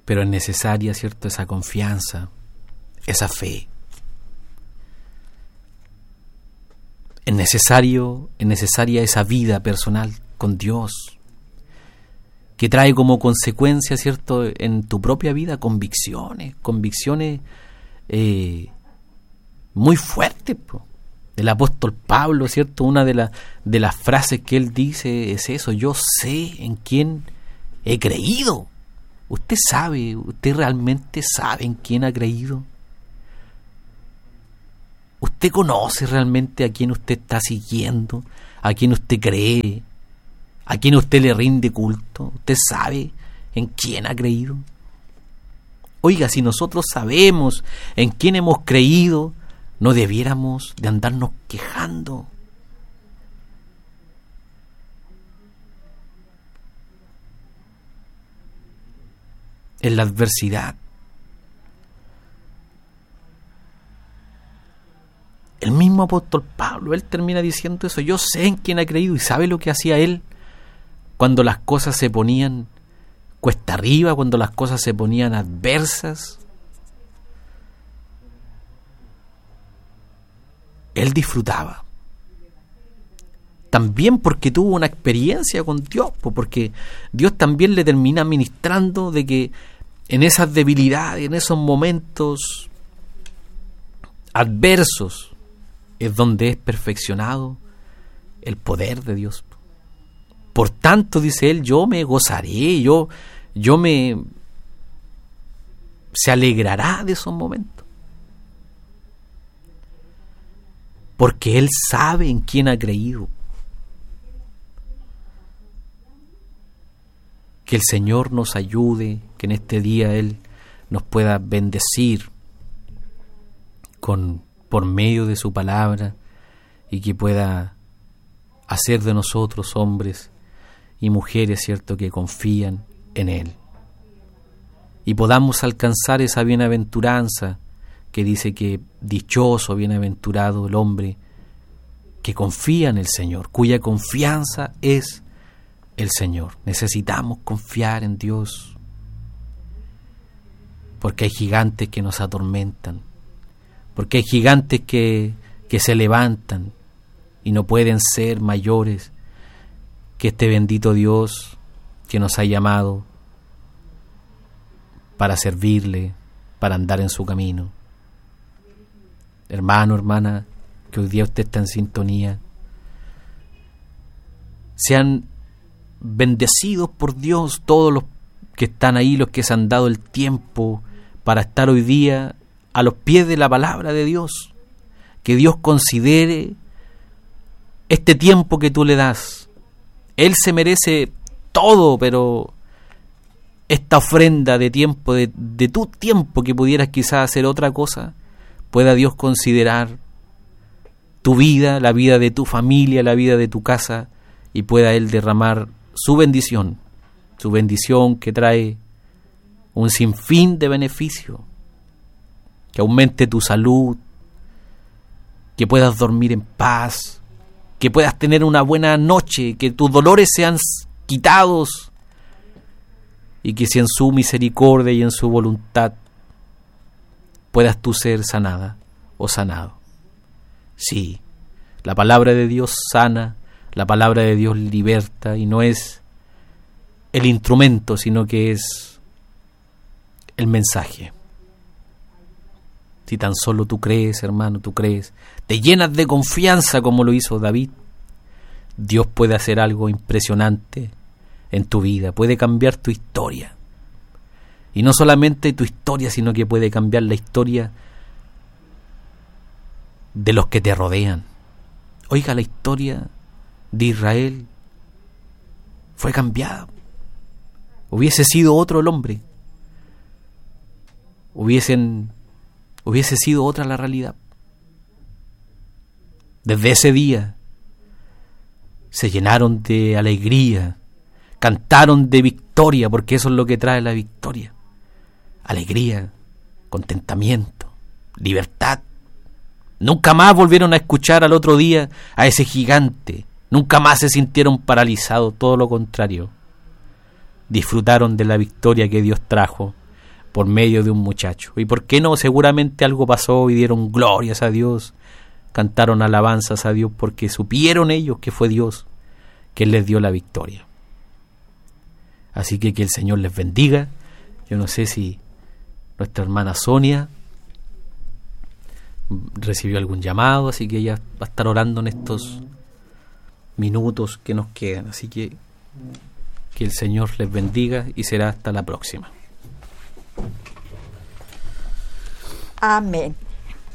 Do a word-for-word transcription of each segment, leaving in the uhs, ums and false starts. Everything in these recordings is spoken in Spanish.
Pero es necesaria, ¿cierto?, esa confianza, esa fe. Es necesario, es necesaria esa vida personal con Dios, que trae como consecuencia, ¿cierto?, en tu propia vida convicciones, convicciones eh, muy fuertes, po. El apóstol Pablo, ¿cierto?, una de, la, de las frases que él dice es eso: yo sé en quién he creído. ¿Usted sabe, usted realmente sabe en quién ha creído? ¿Usted conoce realmente a quién usted está siguiendo? ¿A quién usted cree? ¿A quién usted le rinde culto? ¿Usted sabe en quién ha creído? Oiga, si nosotros sabemos en quién hemos creído, no debiéramos de andarnos quejando. En la adversidad, el mismo apóstol Pablo, él termina diciendo eso: yo sé en quién ha creído. ¿Y sabe lo que hacía él cuando las cosas se ponían cuesta arriba, cuando las cosas se ponían adversas? Él disfrutaba. También porque tuvo una experiencia con Dios, porque Dios también le termina ministrando de que en esas debilidades, en esos momentos adversos, es donde es perfeccionado el poder de Dios. Por tanto, dice él, yo me gozaré, yo, yo me... se alegrará de esos momentos. Porque él sabe en quién ha creído. Que el Señor nos ayude, que en este día Él nos pueda bendecir con, por medio de su palabra, y que pueda hacer de nosotros hombres y mujeres, ¿cierto?, que confían en Él. Y podamos alcanzar esa bienaventuranza que dice que dichoso, bienaventurado el hombre que confía en el Señor, cuya confianza es el Señor. Necesitamos confiar en Dios, porque hay gigantes que nos atormentan, porque hay gigantes que, que se levantan y no pueden ser mayores que este bendito Dios que nos ha llamado para servirle, para andar en su camino. Hermano, hermana, que hoy día usted está en sintonía, sean bendecidos por Dios todos los que están ahí, los que se han dado el tiempo para estar hoy día a los pies de la palabra de Dios. Que Dios considere este tiempo que tú le das. Él se merece todo, pero esta ofrenda de tiempo, de, de tu tiempo que pudieras quizás hacer otra cosa, pueda Dios considerar tu vida, la vida de tu familia, la vida de tu casa, y pueda Él derramar su bendición, su bendición que trae un sinfín de beneficios, que aumente tu salud, que puedas dormir en paz, que puedas tener una buena noche, que tus dolores sean quitados, y que si en su misericordia y en su voluntad puedas tú ser sanada o sanado. Sí, la palabra de Dios sana, la palabra de Dios liberta, y no es el instrumento, sino que es el mensaje. Si tan solo tú crees, hermano, tú crees, te llenas de confianza como lo hizo David, Dios puede hacer algo impresionante en tu vida, puede cambiar tu historia. Y no solamente tu historia, sino que puede cambiar la historia de los que te rodean. Oiga, la historia de Israel fue cambiada. Hubiese sido otro el hombre, hubiesen, hubiese sido otra la realidad. Desde ese día se llenaron de alegría, cantaron de victoria, porque eso es lo que trae la victoria. Alegría, contentamiento, libertad. Nunca más volvieron a escuchar al otro día a ese gigante. Nunca más se sintieron paralizados, todo lo contrario. Disfrutaron de la victoria que Dios trajo por medio de un muchacho. ¿Y por qué no? Seguramente algo pasó y dieron glorias a Dios, cantaron alabanzas a Dios, porque supieron ellos que fue Dios quien les dio la victoria. Así que que el Señor les bendiga. Yo no sé si nuestra hermana Sonia recibió algún llamado, así que ella va a estar orando en estos minutos que nos quedan. Así que que el Señor les bendiga y será hasta la próxima. Amén.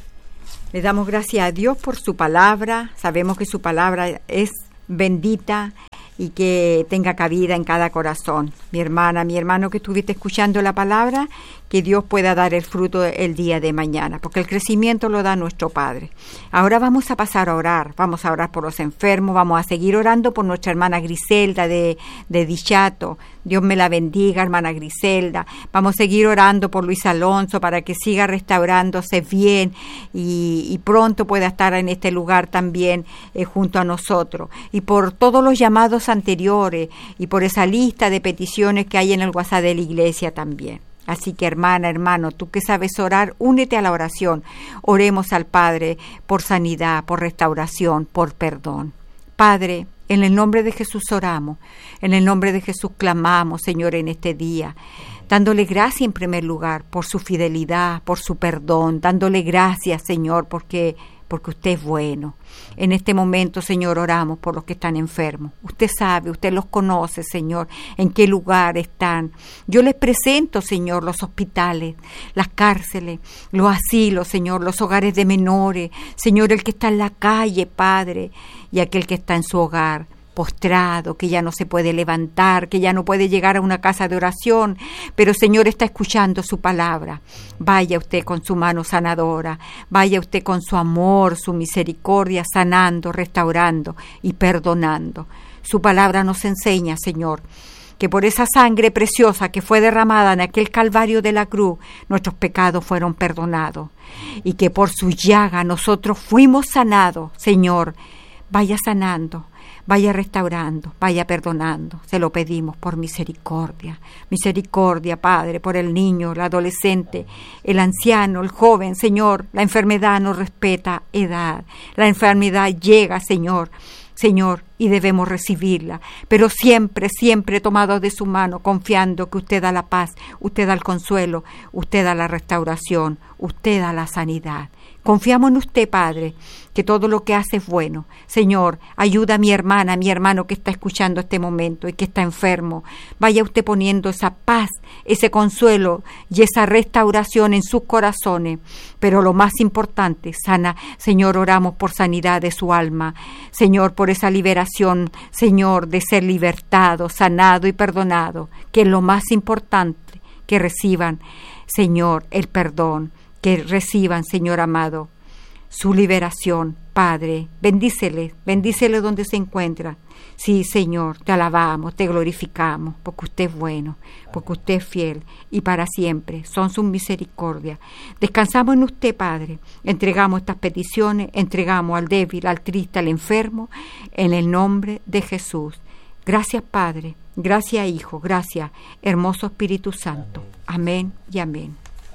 Le damos gracias a Dios por su palabra. Sabemos que su palabra es bendita y que tenga cabida en cada corazón. Mi hermana, mi hermano que estuviste escuchando la palabra, que Dios pueda dar el fruto el día de mañana, porque el crecimiento lo da nuestro Padre. Ahora vamos a pasar a orar, vamos a orar por los enfermos, vamos a seguir orando por nuestra hermana Griselda de, de Dichato. Dios me la bendiga, hermana Griselda. Vamos a seguir orando por Luis Alonso para que siga restaurándose bien y, y pronto pueda estar en este lugar también eh, junto a nosotros. Y por todos los llamados anteriores y por esa lista de peticiones que hay en el WhatsApp de la iglesia también. Así que hermana, hermano, tú que sabes orar, únete a la oración. Oremos al Padre por sanidad, por restauración, por perdón. Padre, en el nombre de Jesús oramos, en el nombre de Jesús clamamos, Señor, en este día, dándole gracias en primer lugar por su fidelidad, por su perdón, dándole gracias, Señor, porque... porque usted es bueno. En este momento, Señor, oramos por los que están enfermos. Usted sabe, usted los conoce, Señor, en qué lugar están. Yo les presento, Señor, los hospitales, las cárceles, los asilos, Señor, los hogares de menores, Señor, el que está en la calle, Padre, y aquel que está en su hogar, postrado, que ya no se puede levantar, que ya no puede llegar a una casa de oración, pero Señor está escuchando su palabra. Vaya usted con su mano sanadora, vaya usted con su amor, su misericordia, sanando, restaurando y perdonando. Su palabra nos enseña, Señor, que por esa sangre preciosa que fue derramada en aquel Calvario de la cruz, nuestros pecados fueron perdonados, y que por su llaga nosotros fuimos sanados. Señor, vaya sanando, vaya restaurando, vaya perdonando. Se lo pedimos por misericordia. Misericordia, Padre, por el niño, el adolescente, el anciano, el joven. Señor, la enfermedad no respeta edad. La enfermedad llega, Señor, Señor, y debemos recibirla, pero siempre, siempre tomados de su mano, confiando que usted da la paz, usted da el consuelo, usted da la restauración, usted da la sanidad. Confiamos en usted, Padre, que todo lo que hace es bueno. Señor, ayuda a mi hermana, a mi hermano que está escuchando este momento y que está enfermo. Vaya usted poniendo esa paz, ese consuelo y esa restauración en sus corazones. Pero lo más importante, sana, Señor, oramos por sanidad de su alma. Señor, por esa liberación, Señor, de ser libertado, sanado y perdonado, que es lo más importante, que reciban, Señor, el perdón, que reciban, Señor amado, su liberación. Padre, bendícele, bendícele donde se encuentra. Sí, Señor, te alabamos, te glorificamos, porque usted es bueno, porque usted es fiel, y para siempre son sus misericordias. Descansamos en usted, Padre, entregamos estas peticiones, entregamos al débil, al triste, al enfermo, en el nombre de Jesús. Gracias, Padre, gracias, Hijo, gracias, hermoso Espíritu Santo. Amén y amén.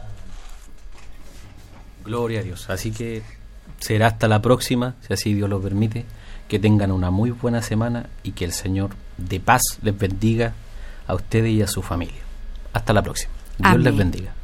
Gloria a Dios. Así que será hasta la próxima, si así Dios lo permite. Que tengan una muy buena semana y que el Señor de paz les bendiga a ustedes y a su familia. Hasta la próxima. Dios Amén. Les bendiga.